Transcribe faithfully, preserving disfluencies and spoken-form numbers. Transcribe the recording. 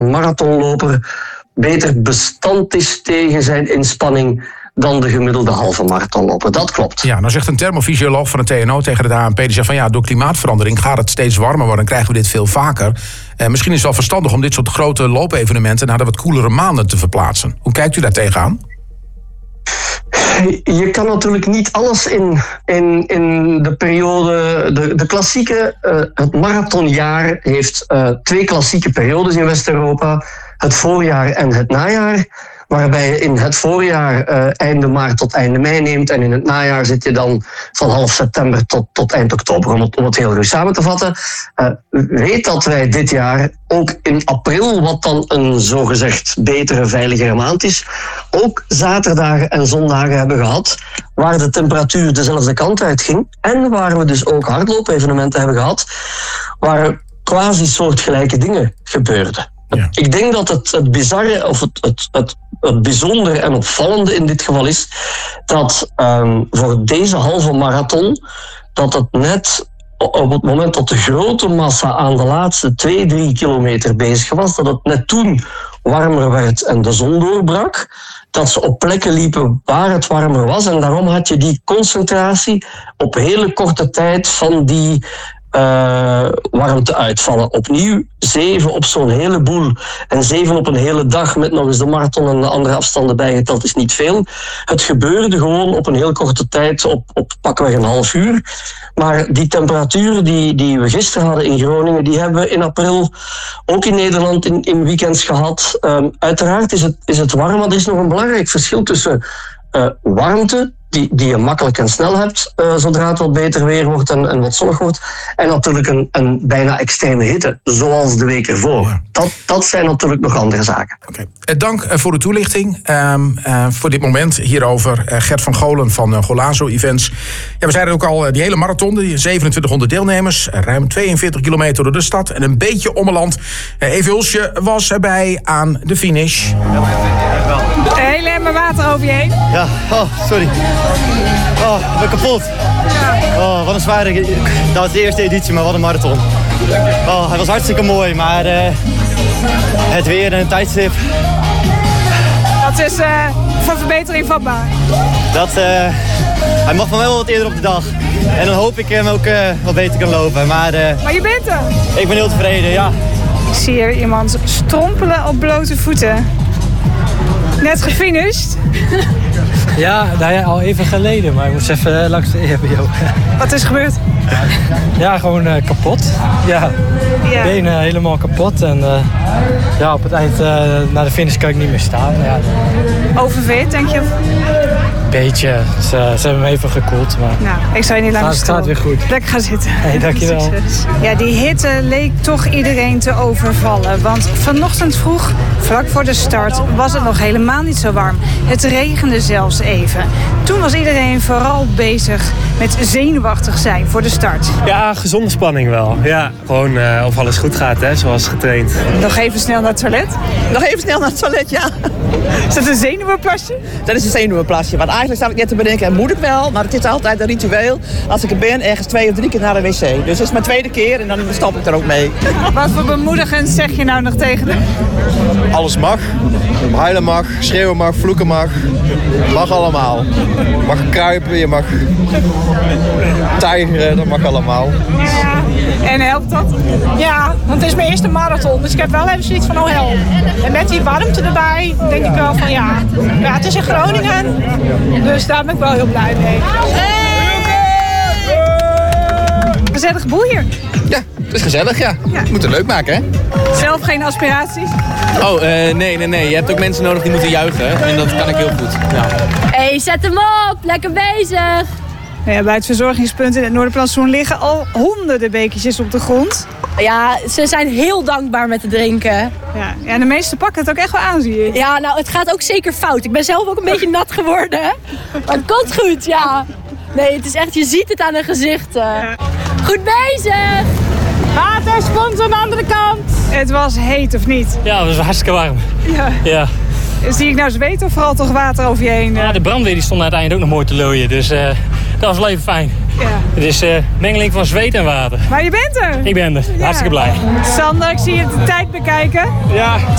marathonloper beter bestand is tegen zijn inspanning dan de gemiddelde halve marathonloper. Dat klopt. Ja, nou zegt een thermofysioloog van het T N O tegen de A N P... die zegt van ja, door klimaatverandering gaat het steeds warmer worden... en krijgen we dit veel vaker. Eh, misschien is het wel verstandig om dit soort grote loopevenementen... naar de wat koelere maanden te verplaatsen. Hoe kijkt u daar tegenaan? Je kan natuurlijk niet alles in, in, in de periode... De, de klassieke, uh, het marathonjaar heeft uh, twee klassieke periodes in West-Europa. Het voorjaar en het najaar. Waarbij je in het voorjaar uh, einde maart tot einde mei neemt. En in het najaar zit je dan van half september tot, tot eind oktober. Om het, om het heel rustig samen te vatten. Uh, weet dat wij dit jaar ook in april, wat dan een zogezegd betere, veiligere maand is, ook zaterdagen en zondagen hebben gehad waar de temperatuur dezelfde kant uit ging. En waar we dus ook hardloopevenementen hebben gehad waar quasi soortgelijke dingen gebeurden. Ja. Ik denk dat het, het bizarre of het, het, het, het bijzondere en opvallende in dit geval is dat um, voor deze halve marathon dat het net op het moment dat de grote massa aan de laatste twee, drie kilometer bezig was, dat het net toen warmer werd en de zon doorbrak, dat ze op plekken liepen waar het warmer was. En daarom had je die concentratie op hele korte tijd van die Uh, warmte uitvallen. Opnieuw zeven op zo'n heleboel en zeven op een hele dag met nog eens de marathon en de andere afstanden bijgeteld is niet veel. Het gebeurde gewoon op een heel korte tijd op, op pakweg een half uur. Maar die temperatuur die, die we gisteren hadden in Groningen, die hebben we in april ook in Nederland in, in weekends gehad. Um, uiteraard is het, is het warm, maar er is nog een belangrijk verschil tussen uh, warmte, Die, die je makkelijk en snel hebt, uh, zodra het wat beter weer wordt en, en wat zonnig wordt. En natuurlijk een, een bijna extreme hitte, zoals de week ervoor. Ja. Dat, dat zijn natuurlijk nog andere zaken. Okay. Dank voor de toelichting. Um, uh, voor dit moment hierover uh, Gert van Golen van uh, Golazo Events. Ja, we zeiden ook al, uh, die hele marathon, die zevenentwintighonderd deelnemers, uh, ruim tweeënveertig kilometer door de stad en een beetje ommeland. Uh, Eve Hulsje was erbij aan de finish. Een hele emmer water over je heen. Ja, oh, sorry. Oh, ik ben kapot. Oh, wat een zware... Dat was de eerste editie, maar wat een marathon. Oh, hij was hartstikke mooi, maar uh, het weer en het tijdstip... Dat is uh, van verbetering vatbaar. Dat, uh, hij mag van wel wat eerder op de dag. En dan hoop ik hem ook uh, wat beter kan lopen. Maar, uh, maar je bent er. Ik ben heel tevreden, ja. Ik zie hier iemand strompelen op blote voeten. Net gefinished. Ja, nou ja, al even geleden, maar ik moest even langs de E H B O. Wat is gebeurd? Ja, gewoon uh, kapot. Ja, ja. Benen helemaal kapot. En uh, ja, op het eind uh, naar de finish kan ik niet meer staan. Ja. Oververhit, denk je? Beetje. Ze, ze hebben me even gekoeld. Maar... Nou, ik zou je niet laten Het gaat weer goed. Lekker gaan zitten. Hey, dankjewel. Succes. Ja, die hitte leek toch iedereen te overvallen. Want vanochtend vroeg, vlak voor de start, was het nog helemaal niet zo warm. Het regende zelfs even. Toen was iedereen vooral bezig met zenuwachtig zijn voor de start. Ja, gezonde spanning wel. Ja, gewoon uh, of alles goed gaat, hè, zoals getraind. Nog even snel naar het toilet? Nog even snel naar het toilet, ja. Is dat een zenuwenplasje? Dat is een zenuwenplasje. Want eigenlijk sta ik net te bedenken, moet ik wel? Maar het is altijd een ritueel. Als ik er ben, ergens twee of drie keer naar de wc. Dus het is mijn tweede keer en dan stop ik er ook mee. Wat voor bemoedigend zeg je nou nog tegen hem? Alles mag. Huilen mag, schreeuwen mag, vloeken mag. Mag allemaal. Je mag kruipen, je mag tijgeren, dat mag allemaal. Ja, en helpt dat? Ja, want het is mijn eerste marathon, dus ik heb wel even zoiets van, oh help. En met die warmte erbij, denk ik wel van ja, ja het is in Groningen, dus daar ben ik wel heel blij mee. Gezellig boel hier. Ja, het is gezellig, ja. ja. Je moet het leuk maken, hè? Zelf geen aspiraties? Oh, uh, nee, nee, nee. Je hebt ook mensen nodig die moeten juichen. En dat kan ik heel goed. Ja. Hé, hey, zet hem op. Lekker bezig. Ja, bij het verzorgingspunt in het Noorderplantsoen liggen al honderden bekertjes op de grond. Ja, ze zijn heel dankbaar met het drinken. Ja, ja, de meesten pakken het ook echt wel aan, zie je. Ja, nou, het gaat ook zeker fout. Ik ben zelf ook een beetje nat geworden. Maar het komt goed, ja. Nee, het is echt, je ziet het aan hun gezichten. Ja. Goed bezig! Water, spons aan de andere kant. Het was heet, of niet? Ja, het was hartstikke warm. Ja. ja. Zie ik nou zweet of vooral toch water over je heen? Ja, de brandweer die stond uiteindelijk ook nog mooi te looien, dus uh, dat was wel even fijn. Ja. Het is een uh, mengeling van zweet en water. Maar je bent er. Ik ben er. Ja. Hartstikke blij. Sander, ik zie je de tijd bekijken. Ja.